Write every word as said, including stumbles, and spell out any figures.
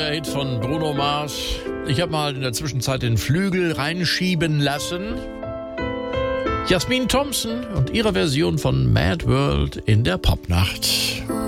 Mega-Hit von Bruno Mars. Ich habe mal in der Zwischenzeit den Flügel reinschieben lassen. Jasmin Thompson und ihre Version von Mad World in der Popnacht.